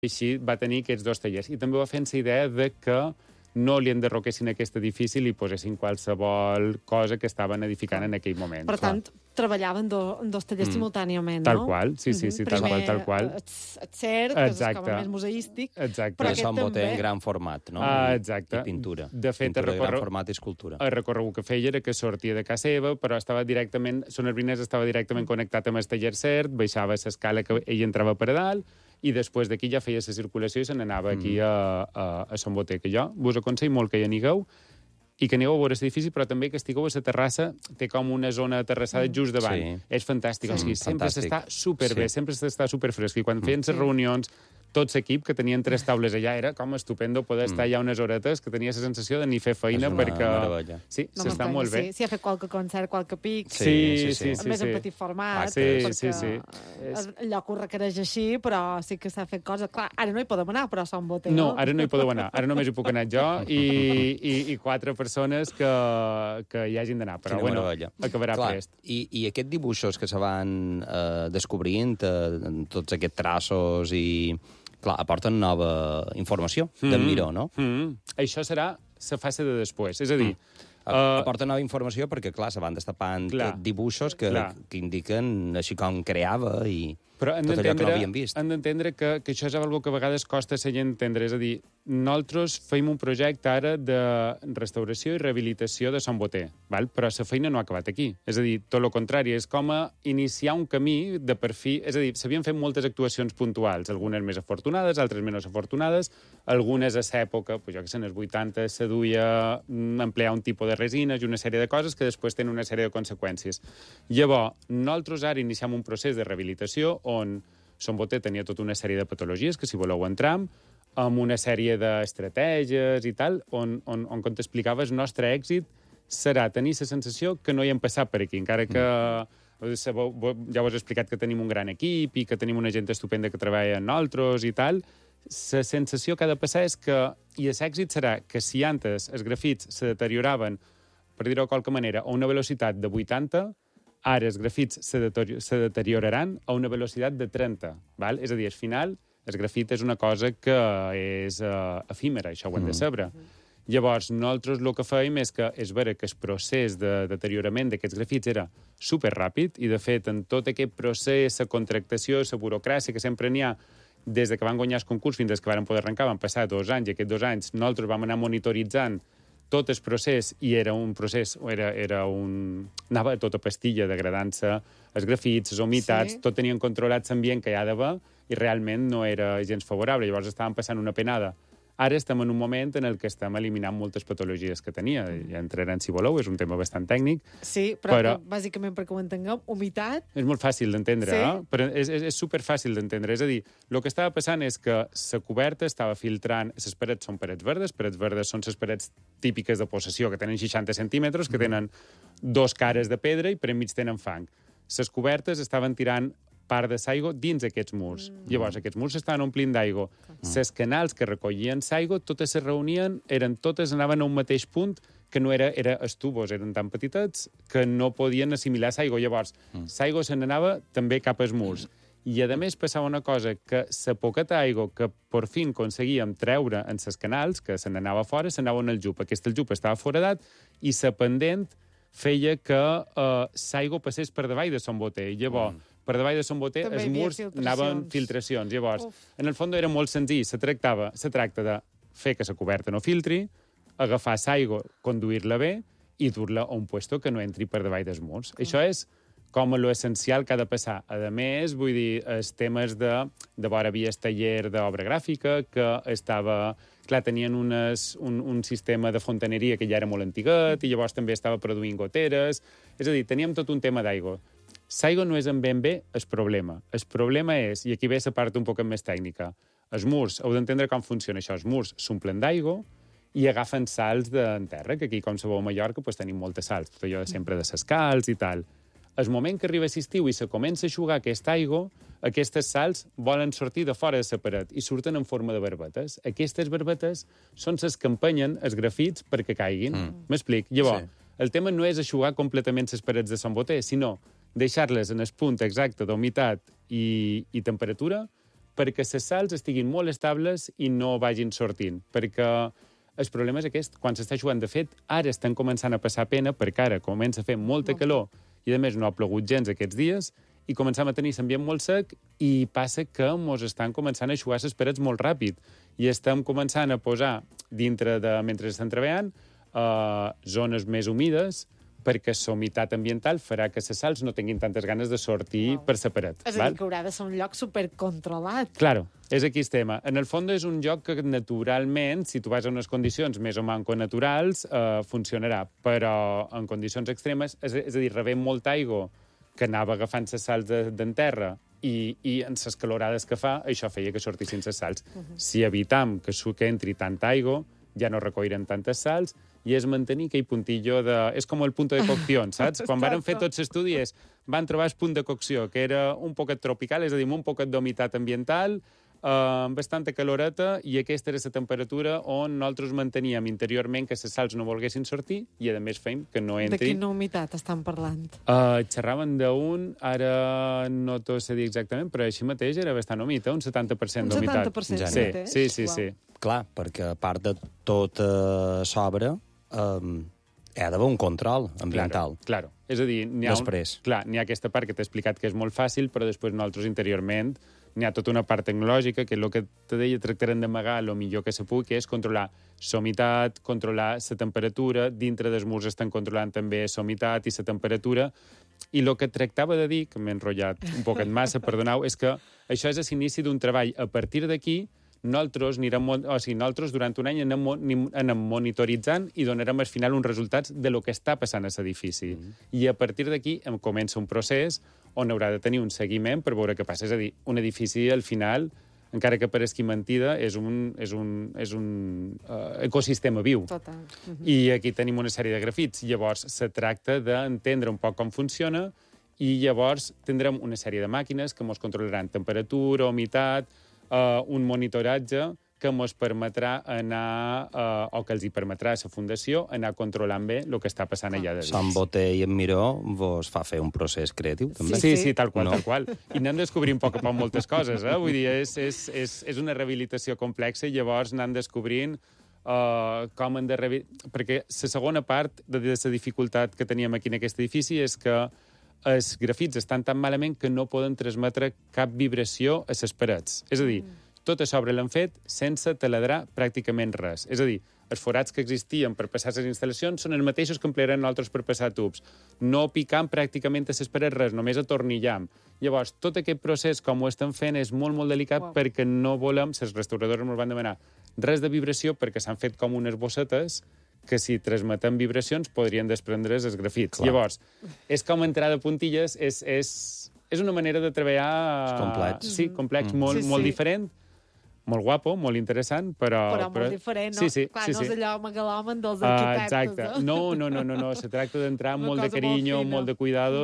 així va tenir aquests 2 tallers. I també va fer la idea de que no li enderroquessin aquest edifici i li posessin qualsevol cosa que estaven edificant en aquell moment. Per tant, treballaven en 2 tallers simultàniament, no? Tal qual, sí, tal qual. Et cert, que és com més museístic. Exacte. Però aquest també... en gran format, no? Exacte. I pintura. De fet, pintura de gran format i escultura. El recorregut que feia era que sortia de casa seva, però estava directament... Son Arbinès estava directament connectat amb el taller cert, baixava l'escala que ell entrava per a dalt, i després d'aquí ja feia la circulació i se n'anava aquí a Son Boter, que jo vos aconsello molt que hi anigueu i que aneu a veure l'edifici, però també que estigueu a la terrassa, té com una zona terrassada just davant. Sí. És fantàstic. O sigui, sempre s'està superbé, sempre s'està superfresc. I quan feien les reunions, tot l'equip, que tenien 3 taules allà, era com estupendo poder estar allà unes horetes, que tenia la sensació de ni fer feina, perquè... meravella. Sí, s'està molt bé. Sí, ha fet qualque concert, qualque pic. Sí. A més, en petit format, perquè el lloc ho requereix així, però sí que s'ha fet cosa. Clar, ara no hi podem anar, però Son Boter. No, ara no hi podeu anar. Ara només hi puc anar jo i 4 persones que hi hagin d'anar. Però, bueno, acabarà prest. I aquests dibuixos que se van descobrint, tots aquests traços i... Clar, aporten nova informació d'en Miró, no? Això serà la fase de després. És a dir... Aporta nova informació perquè, clar, se van destapant dibuixos que indiquen així com creava i tot allò que no havíem vist. Hem d'entendre que això és algo que a vegades costa a la gent entendre. És a dir, nosaltres feim un projecte ara de restauració i rehabilitació de Son Boter, però la feina no ha acabat aquí. És a dir, tot el contrari, és com a iniciar un camí de per fi... És a dir, s'havien fet moltes actuacions puntuals, algunes més afortunades, altres menys afortunades, algunes a l'època, jo que sé, en els 80 se duia emplear un tipus de resines i una sèrie de coses que després tenen una sèrie de conseqüències. Llavors, nosaltres ara iniciem un procés de rehabilitació on Son Boter tenia tota una sèrie de patologies, que si voleu entram, amb una sèrie d'estratègies i tal, on com t'explicava, el nostre èxit serà tenir la sensació que no hi hem passat per aquí, encara que ja us he explicat que tenim un gran equip i que tenim una gent estupenda que treballa amb nosaltres i tal. La sensació que ha de passar és que, i l'èxit serà que si antes els grafits se deterioraven, per dir-ho de qualque manera, a una velocitat de 80, ara els grafits se deterioraran a una velocitat de 30. Val? És a dir, al final, el grafit és una cosa que és efímera, això ho hem de saber. Llavors, nosaltres el que fèiem és que és vera que el procés de deteriorament d'aquests grafits era superràpid i, de fet, en tot aquest procés, la contractació, la burocràcia que sempre n'hi ha, des que van guanyar el concurs fins que van poder arrencar, van passar 2 anys, i aquests 2 anys nosaltres vam anar monitoritzant tot el procés, i era un procés, anava a tota pastilla degradant-se els grafits, les humitats, tot tenien controlat l'ambient que hi ha d'haver, i realment no era gens favorable. Llavors estàvem passant una penada. Ara estem en un moment en el que estem eliminant moltes patologies que tenia. Ja entrarem, si voleu, és un tema bastant tècnic. Sí, però bàsicament, perquè ho entenguem, humitat... És molt fàcil d'entendre, però és superfàcil d'entendre. És a dir, el que estava passant és que la coberta estava filtrant... Les parets són parets verdes són les parets típiques de possessió, que tenen 60 centímetres, que tenen 2 cares de pedra i per enmig tenen fang. Les cobertes estaven tirant part de l'aigua dins aquests murs. Llavors, aquests murs s'estaven omplint d'aigua. Les canals que recollien l'aigua, totes se reunien, totes anaven a un mateix punt, que no era els tubos, eren tan petitets que no podien assimilar l'aigua. Llavors, l'aigua se n'anava també cap als murs. I, a més, passava una cosa, que la poqueta aigua que per fi aconseguíem treure en les canals, que se n'anava fora, s'anava en el jup. Aquest jup estava foradat i la pendent feia que l'aigua passés per davall de Son Boter. I llavors, per davall de Son Boter, els murs anaven filtracions. Llavors, en el fons era molt senzill. Se tracta de fer que la coberta no filtri, agafar l'aigua, conduir-la bé i dur-la a un puesto que no entri per davall dels murs. Això és com l'essencial que ha de passar. A més, vull dir, els temes de vora havia el taller d'obra gràfica, que estava... Clar, tenien un sistema de fontaneria que ja era molt antiguet, i llavors també estava produint goteres. És a dir, teníem tot un tema d'aigua. L'aigua no és ben bé el problema. El problema és, i aquí ve la part un poc més tècnica, els murs, heu d'entendre com funciona això, els murs s'omplen d'aigua i agafen sals d'en terra, que aquí, com sabeu, a Mallorca, tenim moltes sals, tot allò de sempre de ses calç i tal. El moment que arriba l'estiu i se comença a eixugar aquesta aigua, aquestes sals volen sortir de fora de la paret i surten en forma de barbetes. Aquestes barbetes són les que empenyen els grafits perquè caiguin. M'explic? Llavors, el tema no és eixugar completament les parets de Son Boter, sinó deixar-les en el punt exacte d'humitat i temperatura perquè les sals estiguin molt estables i no vagin sortint, perquè el problema és aquest, quan s'està jugant, de fet, ara estan començant a passar pena, perquè ara comença a fer molta calor i, a més, no ha plogut gens aquests dies, i començam a tenir l'ambient molt sec i passa que mos estan començant a eixugar les parets molt ràpid i estem començant a posar dintre de, mentre estan treballant, zones més humides, perquè la humitat ambiental farà que les sals no tinguin tantes ganes de sortir per separat. És a dir, que haurà de ser un lloc supercontrolat. Claro, és aquí el tema. En el fons és un lloc que naturalment, si tu vas a unes condicions més o manco naturals, funcionarà, però en condicions extremes, és a dir, rebent molta aigua que anava agafant les sals d'en terra i en les calorades que fa, això feia que sortissin les sals. Si evitam que entri tanta aigua, ja no recollirem tantes sals, i és mantenir aquell puntillo de... És com el punt de cocció, saps? Quan van fer tots els estudis, van trobar el punt de cocció, que era un poquet tropical, és a dir, un poquet d'humitat ambiental, amb bastanta caloreta, i aquesta era la temperatura on nosaltres manteníem interiorment que les sals no volguessin sortir, i a més fèiem que no entri... De quina humitat estan parlant? Xerraven d'un, ara no t'ho sé dir exactament, però així mateix era bastant humit, un 70% d'humitat. Un 70% Sí. Clar, perquè a part de tot sobre, hi ha d'haver un control ambiental. Claro. És a dir, n'hi ha aquesta part que t'he explicat que és molt fàcil, però després nosaltres interiorment n'hi ha tota una part tecnològica que el que te deia tractarem d'amagar el millor que se pugui, que és controlar la humitat, controlar la temperatura, dintre dels murs estan controlant també la humitat i la temperatura, i el que tractava de dir, que m'he enrotllat un poquet massa, perdoneu, és que això és l'inici d'un treball. A partir d'aquí, nosaltres durant un any anem monitoritzant i donarem al final uns resultats de lo que està passant a l'edifici. I a partir d'aquí comença un procés on haurà de tenir un seguiment per veure què passa. És a dir, un edifici, al final, encara que pareixi mentida, és un ecosistema viu. Total. I aquí tenim una sèrie de grafits. Llavors, se tracta d'entendre un poc com funciona i llavors tindrem una sèrie de màquines que ens controlaran temperatura, humitat, un monitoratge que ens permetrà anar, o que els hi permetrà a la Fundació, anar controlant bé el que està passant allà de dins. Sant Botell i en Miró vos fa fer un procés creatiu, també? Sí, tal qual. I anem descobrint poc a poc moltes coses, Vull dir, és una rehabilitació complexa i llavors anem descobrint com han de perquè la segona part de la dificultat que teníem aquí en aquest edifici és que els grafits estan tan malament que no poden transmetre cap vibració a les parets. És a dir, tot a sobre l'han fet sense taladrar pràcticament res. És a dir, els forats que existien per passar les instal·lacions són els mateixos que emplearem nosaltres per passar tubs. No picam pràcticament a les parets res, només atornillam. Llavors, tot aquest procés, com ho estem fent, és molt, molt delicat perquè no volem, les restauradores ens van demanar res de vibració perquè s'han fet com unes bossetes que si transmetem vibracions podrien desprendre's els grafits. Clar. Llavors, és com entrar de puntilles, és una manera de treballar... És complex. Sí, complex, molt diferent, molt guapo, molt interessant, però molt diferent, no? Sí. Clar, no és allò megalomen dels arquitectes. Exacte. No. Se tracta d'entrar amb molt de carinyo, molt de cuidado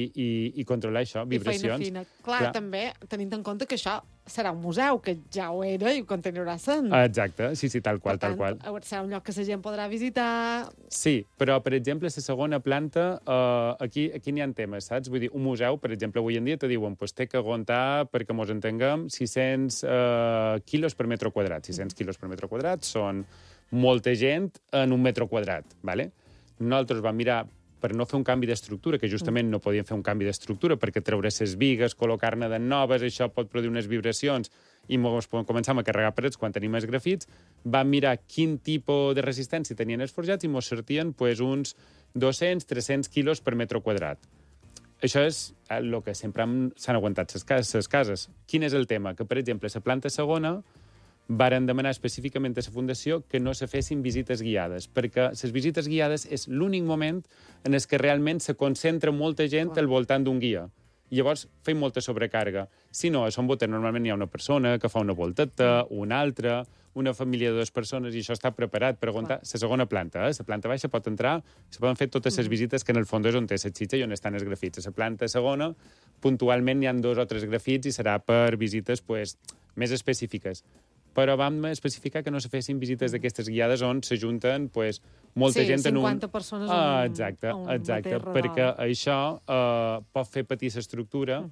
i controlar això, vibracions. I feina fina. Clar, també tenint en compte que això serà un museu, que ja ho era i ho continuarà sent. Exacte, sí, tal qual. Per tant, serà un lloc que la gent podrà visitar... Sí, però, per exemple, la segona planta, aquí n'hi ha temes, saps? Vull dir, un museu, per exemple, avui en dia te diuen té que aguantar, perquè mos entenguem, 600 quilos per metre quadrat. 600 quilos per metre quadrat són molta gent en un metre quadrat, ¿vale? Nosaltres vam mirar per no fer un canvi d'estructura, que justament no podíem fer un canvi d'estructura, perquè treure les bigues, col·locar-ne de noves, això pot produir unes vibracions, i començam a carregar parets quan tenim els grafits, vam mirar quin tipus de resistència tenien els forjats i ens sortien uns 200-300 quilos per metre quadrat. Això és el que sempre s'han aguantat les cases. Quin és el tema? Que, per exemple, a la planta segona varen demanar específicament a la Fundació que no se fessin visites guiades, perquè les visites guiades és l'únic moment en què realment se concentra molta gent al voltant d'un guia. I llavors feim molta sobrecàrrega. Si no, a Son Boter normalment hi ha una persona que fa una volteta, una altra, una família de 2 persones, i això està preparat per aguantar la segona planta. La planta baixa pot entrar, se poden fer totes les visites que en el fons és on té la xitxa i on estan els grafits. A la planta segona, puntualment hi ha 2 o 3 grafits i serà per visites més específiques. Però vam especificar que no se fessin visites d'aquestes guiades on s'ajunten molta gent en un... 50 persones Exacte, perquè això pot fer patir l'estructura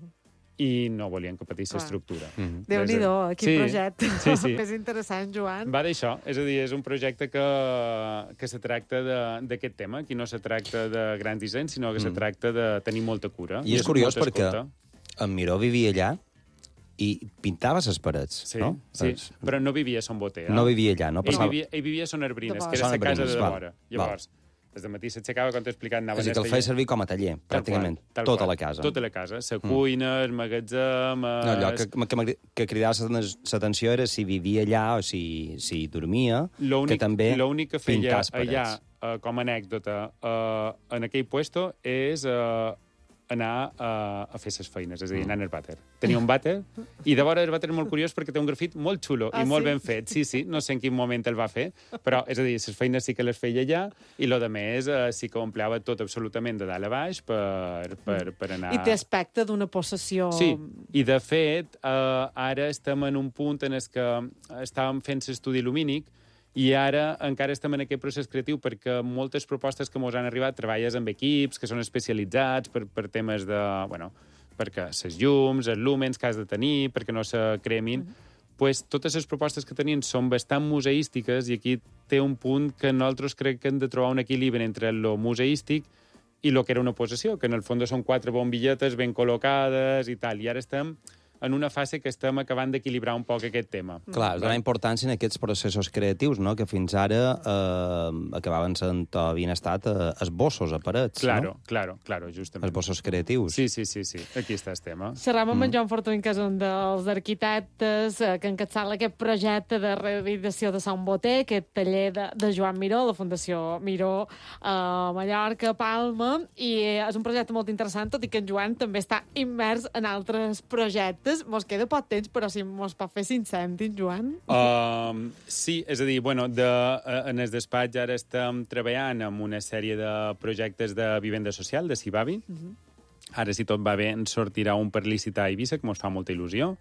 i no volien que patís l'estructura. Déu-n'hi-do, quin projecte. És interessant, Joan. Va d'això, és a dir, és un projecte que se tracta d'aquest tema. Aquí no se tracta de grans dissenys, sinó que se tracta de tenir molta cura. I és curiós perquè en Miró vivia allà i pintava les parets, no? Sí, però no vivia a Son Boter. No vivia allà, no passava... Ell vivia a Son Arbrines, que era la casa de vora. Llavors, des de matí s'aixecava, quan t'he explicat, anava... És a dir, que el feia servir com a taller, pràcticament, tota la casa. Tota la casa, la cuina, el magatzem... No, allò que cridava l'atenció era si vivia allà o si dormia, que també l'únic que feia allà, com a anècdota, en aquell puesto, és anar a fer ses feines, és a dir, anar al vàter. Tenia un vàter, i de vora el vàter és molt curiós perquè té un grafit molt xulo i molt ben fet. Sí, no sé en quin moment el va fer, però, és a dir, les feines sí que les feia allà, i lo de més sí que ho empleava tot absolutament de dalt a baix per anar... I té aspecte d'una possessió... Sí, i de fet, ara estem en un punt en què estàvem fent l'estudi lumínic, i ara encara estem en aquest procés creatiu perquè moltes propostes que ens han arribat treballes amb equips que són especialitzats per temes de... Bueno, perquè les llums, els lúmens que has de tenir, perquè no se cremin... Pues, totes les propostes que tenien són bastant museístiques i aquí té un punt que nosaltres crec que hem de trobar un equilibri entre lo museístic i lo que era una possessió, que en el fons són 4 bombilletes ben col·locades i tal. I ara estem en una fase que estem acabant d'equilibrar un poc aquest tema. Clar, donar importància en aquests processos creatius, no?, que fins ara acabaven sent o havien estat esbossos a parets, no? Claro, justament. Esbossos creatius. Sí, aquí està el tema. Xerram amb en Joan Fortuny, que és un dels arquitectes que encapçala aquest projecte de rehabilitació de Sant Boter, aquest taller de Joan Miró, la Fundació Miró a Mallorca, Palma, i és un projecte molt interessant, tot i que en Joan també està immers en altres projectes. Mos queda poc temps, però si mos pot fer 5 cèntims, Joan. Sí, és a dir, en el despatx ara estem treballant en una sèrie de projectes de vivenda social, de Cibavi. Ara, si tot va bé, ens sortirà un per licitar a Eivissa, que mos fa molta il·lusió.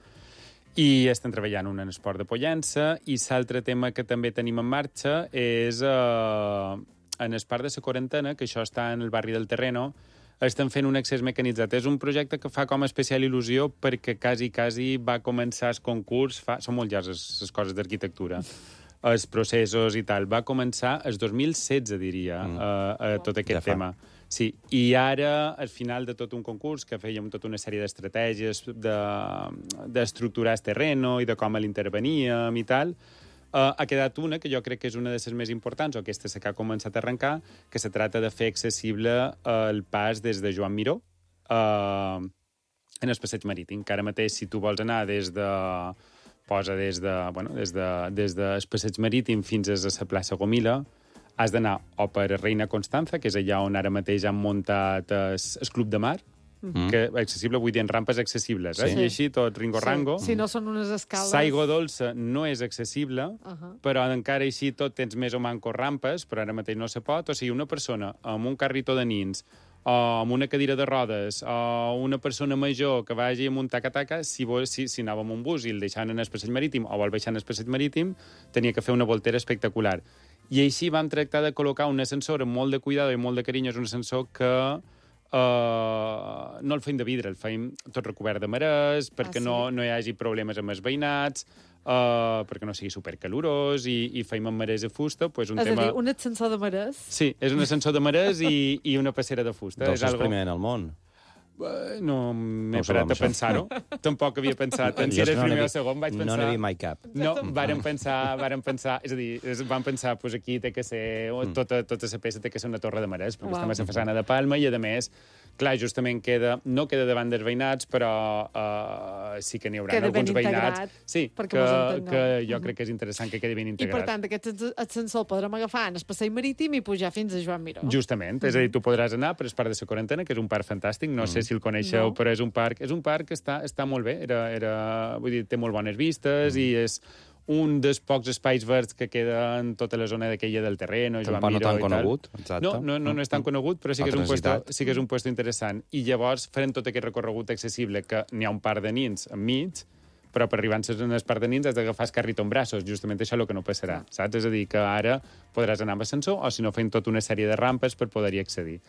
I estem treballant un en esport de Pollença, i l'altre tema que també tenim en marxa és en el parc de la Quarantena, que això està en el barri del Terreno, estem fent un accés mecanitzat. És un projecte que fa com a especial il·lusió perquè quasi va començar el concurs, són molt llargs les coses d'arquitectura, els processos i tal. Va començar el 2016, diria, tot aquest tema. Sí, i ara, al final de tot un concurs, que fèiem tota una sèrie d'estratègies d'estructurar el terreno i de com l'interveníem i tal, ha quedat una, que jo crec que és una de les més importants, o aquesta que ha començat a arrencar, que se trata de fer accessible el pas des de Joan Miró en el passeig marítim, que ara mateix, si tu vols anar des de passeig marítim fins a la plaça Gomila, has d'anar o per Reina Constanza, que és allà on ara mateix han muntat el Club de Mar, que accessible, vull dir, en rampes accessibles, i així tot ringo-rango. Si no són unes escales... L'aigua dolça no és accessible, però encara així tot tens més o manco rampes, però ara mateix no se pot. O sigui, una persona amb un carritó de nins, o amb una cadira de rodes, o una persona major que vagi amb un taca-taca, si anava amb un bus i el deixaven en el passeig marítim, o vol baixar en el passeig marítim, tenia que fer una voltera espectacular. I així vam tractar de col·locar un ascensor amb molt de cuidado i molt de carinyo. És un ascensor que no el feim de vidre, el feim tot recobert de marès, perquè no hi hagi problemes amb els veïnats, perquè no sigui supercalorós, i feim amb marès de fusta. Pues és a dir, un ascensor de marès? Sí, és un ascensor de marès i una passera de fusta. Doncs és el primer en el món. No m'he parat a pensar-ho. Tampoc havia pensat. En si era el primer o segon vaig pensar... No n'he vist mai cap. No, vàrem pensar... És a dir, vam pensar, doncs aquí té que ser... Tota la peça té que ser una torre de marès, perquè estem a la façana de Palma, i, a més, clar, justament no queda davant dels veïnats, però sí que n'hi haurà alguns veïnats. Sí, que jo crec que és interessant que quedi ben integrat. I, per tant, aquest ascensor el podrem agafar en el passeig marítim i pujar fins a Joan Miró. Justament. És a dir, tu podràs anar per el parc de la Quarantena, que és un parc fantàstic, no sé si el coneixeu, però és un parc que està molt bé. Vull dir, té molt bones vistes i és un dels pocs espais verds que queda en tota la zona d'aquella del Terreno, Joan Miró i tal. No tan conegut, exacte. No és tan conegut, però sí que és un puesto interessant. I llavors farem tot aquest recorregut accessible, que n'hi ha un parc de nins enmig, però per arribar en el parc de nins has d'agafar el carritó en braços. Justament això és el que no passarà, saps? És a dir, que ara podràs anar amb ascensor, o si no, fent tota una sèrie de rampes per poder-hi accedir.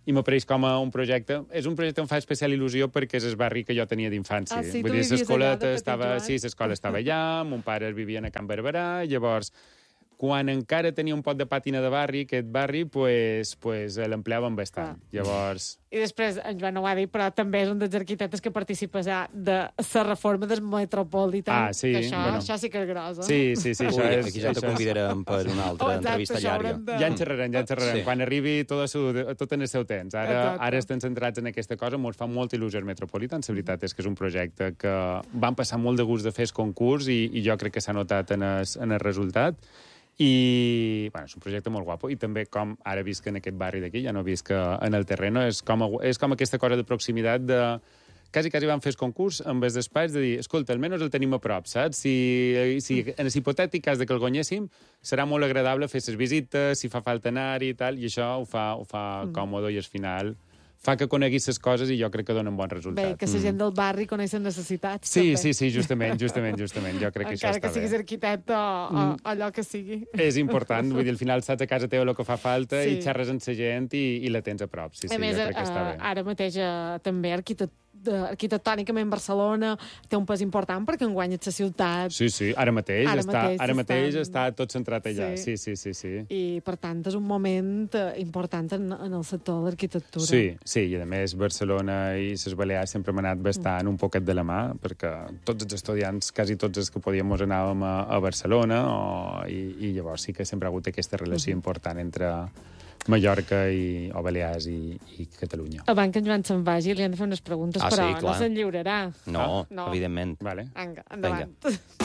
i m'apareix com a un projecte... És un projecte que em fa especial il·lusió perquè és el barri que jo tenia d'infància. Ah, sí? Vull Tu dir, vivies allà de petit, Joan? Sí, l'escola estava allà, mon pare vivia a Can Barberà, llavors, quan encara tenia un pot de pàtina de barri, aquest barri, pues l'empleaven bastant. Llavors... I després, en Joan no ho ha dit, però també és un dels arquitectes que participa ja de la reforma del Metropolitan. Ah, sí, que això, bueno. això sí que és gros, eh? Sí, Ui, això és... aquí ja te convidarem per una altra entrevista llarga. Ja en xerrarem. Sí. Quan arribi tot en el seu temps. Exacte. Ara estem centrats en aquesta cosa, ens fa molta il·lusió el Metropolitan. La veritat és que és un projecte que van passar molt de gust de fer el concurs i jo crec que s'ha notat en el resultat. I, bueno, és un projecte molt guapo. I també, com ara visc en aquest barri d'aquí, ja no visc en el terreno, és com aquesta cosa de proximitat de... Quasi van fer el concurs amb els espais de dir, escolta, almenys el tenim a prop, saps? Si en l'hipotètic cas de que el guanyéssim, serà molt agradable fer les visites, si fa falta anar-hi i tal, i això ho fa còmode i al final fa que coneguis les coses i jo crec que donen bon resultat. Bé, que la gent del barri coneix les necessitats. Sí, també. sí, justament. Jo crec que això Encara està que siguis bé. arquitecte o allò que sigui. És important, vull dir, al final saps a casa teva el que fa falta Sí. i xerres amb la gent i la tens a prop. Sí, A més, jo crec que està bé. ara mateix també arquitectònicament Barcelona té un pes important perquè enguany és la ciutat Sí, ara mateix està tot centrat allà. Sí. Sí. i, per tant, és un moment important en el sector de l'arquitectura. Sí, i a més Barcelona i les Balears sempre m'han anat bastant un poquet de la mà, perquè tots els estudiants, quasi tots els que podíem, anàvem a Barcelona, i llavors sí que sempre ha hagut aquesta relació important entre Mallorca o Balears i Catalunya. Abans que en Joan se'n vagi, li han de fer unes preguntes, però sí, clar. no se'n lliurarà. No, No. evidentment. Vale. Vinga, endavant.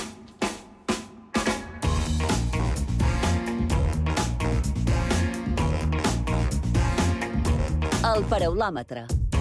El paraulòmetre.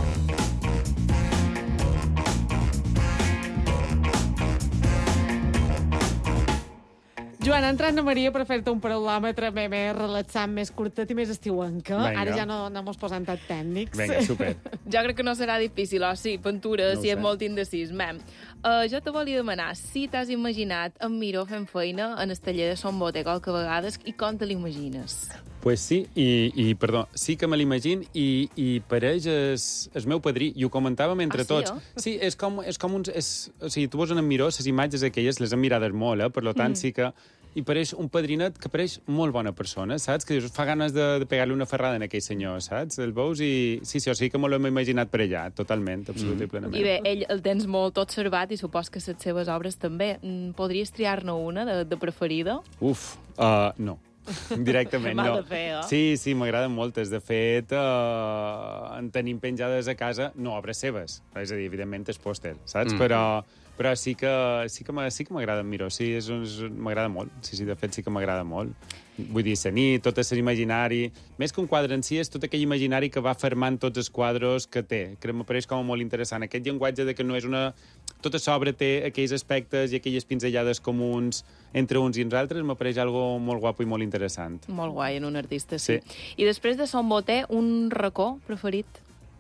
Joan, entrant a Maria per fer-te un paraulòmetre més relaxant, més curtet i més estiuenca. Vinga. Ara ja no mos posem tan tècnics. Vinga, super. Jo crec que no serà difícil, o sí, Ventura, No ho si és sé. molt indecis. Mem, jo te volia demanar si t'has imaginat en Miró fent feina en el taller de Son Bote qualque vegades i com te l'imagines? Pues sí, perdó, sí que me l'imagino i pareix el meu padrí, i ho comentàvem entre sí, tots. Sí, és com uns... O sigui, tu veus en Miró, les imatges aquelles les hem mirades molt, per tant sí que... I pareix un padrinet que pareix molt bona persona, saps? Que dius, fa ganes de pegar-li una ferrada en aquell senyor, saps? El veus i... Sí, o sigui que me l'hem imaginat per allà, totalment, absolut i plenament. I bé, ell el tens molt observat i supos que les seves obres també. Podries triar-ne una de preferida? No. Directament, Mal no. de fer, eh? Sí, m'agraden moltes. De fet, en tenim penjades a casa, no obres seves, és a dir, evidentment és pòster, saps? Però sí que m'agrada Miró, sí, m'agrada molt. Sí, de fet sí que m'agrada molt. Vull dir, la nit, tot el imaginari... Més que un quadre en si, és tot aquell imaginari que va fermant tots els quadres que té, que m'apareix com molt interessant. Aquest llenguatge de que no és una... Tota l'obra té aquells aspectes i aquelles pinzellades comuns entre uns i uns altres, m'apareix algo molt guapo i molt interessant. Molt guai, en un artista, sí. Sí. I després de Son Bote, un racó preferit?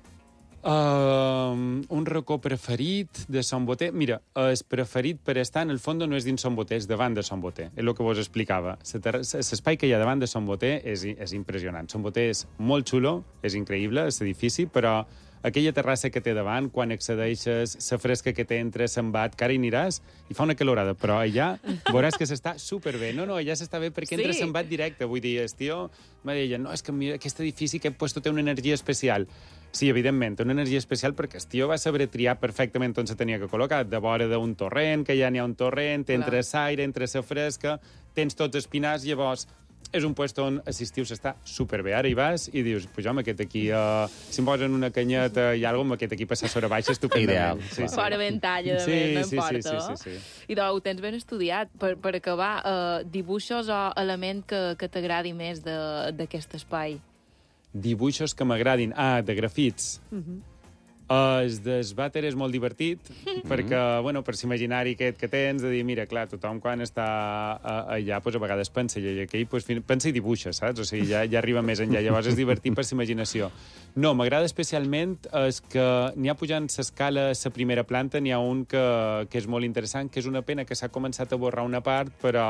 Un racó preferit de Son Boter. Mira, el preferit per estar, en el fons, no és dins Son Boter, és davant de Son Boter. És el que vos explicava. L'espai que hi ha davant de Son Boter és impressionant. Son Boter és molt xulo, és increïble, l'edifici, però aquella terrassa que té davant, quan accedeixes, la fresca que t'entra, se'n bat, que ara hi aniràs i fa una calorada, però allà veuràs que s'està superbé. No, allà s'està bé perquè entra se'n bat directe. Vull dir, el tio me deia, no, és que mira, aquest edifici, aquest puesto té una energia especial. Sí, evidentment, té una energia especial perquè el tio va saber triar perfectament on se tenia que col·locar, de vora d'un torrent, que ja n'hi ha un torrent, entre l'aire, entre la fresca, tens tots els pinars, llavors és un lloc on assistiu s'està superbé. Ara hi vas i dius, pues home, aquest aquí, si em posen una canyeta i alguna cosa, aquest aquí passar sobre baix estupendament. Ideal. Sí, sí. Fora ventalla, de més, no importa. Sí. I ho tens ben estudiat. Per acabar, dibuixos o element que t'agradi més d'aquest espai? Dibuixos que m'agradin. De grafits. El del vàter és molt divertit, perquè, bueno, per l'imaginari aquest que tens, de dir, mira, clar, tothom quan està allà, doncs a vegades pensa, i aquell pensa i dibuixa, saps? O sigui, ja arriba més enllà, llavors és divertit per l'imaginació. No, m'agrada especialment és que n'hi ha pujant l'escala a la primera planta, n'hi ha un que és molt interessant, que és una pena que s'ha començat a borrar una part, però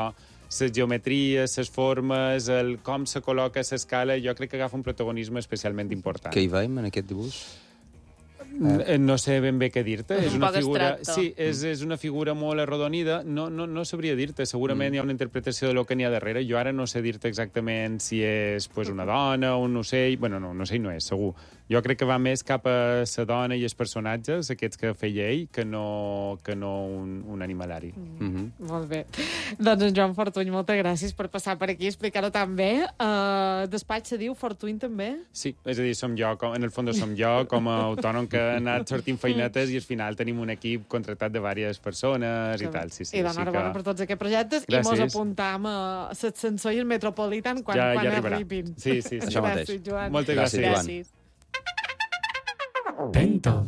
les geometries, les formes, com se col·loca l'escala, jo crec que agafa un protagonisme especialment important. Què hi veiem en aquest dibuix? No sé ben bé què dir-te. És un poc figura... abstracte. Sí, és una figura molt arrodonida. No sabria dir-te. Segurament hi ha una interpretació de lo que n'hi ha darrere. Jo ara no sé dir-te exactament si és pues, una dona o un ocell. Bueno, no, un ocell no és, segur. Jo crec que va més cap a la dona i els personatges, aquests que feia ell, que no un animalari. Molt bé. Doncs en Joan Fortuny, moltes gràcies per passar per aquí i explicar-ho tan bé. Despatx se diu Fortuny també? Sí, és a dir, som jo, en el fons som jo, com a autònom que ha anat sortint feinetes i al final tenim un equip contractat de diverses persones i tal. Sí, I d'enhorabona per tots aquests projectes. Gràcies. I mos apuntam a l'ascensor i el Metropolitan quan arribarà. arribin. Sí. Això mateix. Gràcies, Joan. Moltes Gràcies, gràcies. Joan. Gràcies. Tento.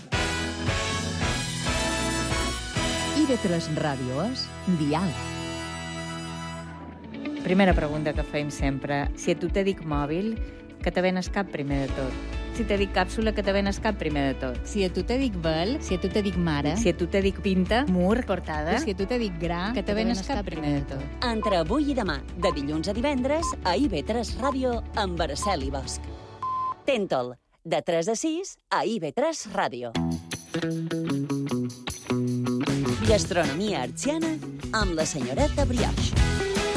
IB3 Ràdio és Dial. Primera pregunta que fem sempre. Si a tu te dic mòbil, que te ven el cap primer de tot. Si te dic càpsula, que te ven el cap primer de tot. Si a tu te dic vel, si a tu te dic mare, Si a tu te dic pinta, mur, portada, si a tu te dic gra, que te ven el cap primer de tot. Entre avui i demà, de dilluns a divendres, a IB3 Ràdio amb Araceli Bosch. Tentol, de 3 a 6 a IB3 Ràdio. Gastronomia artsiana amb la senyoreta Brioche.